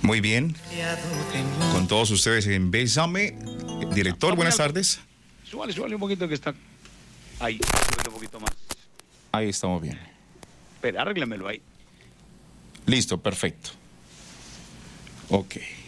Muy bien. Con todos ustedes en Bésame. Director, buenas tardes. Súbale un poquito que está ahí. Súbale un poquito más. Ahí estamos bien. Espera, arréglamelo ahí. Listo, perfecto. Ok.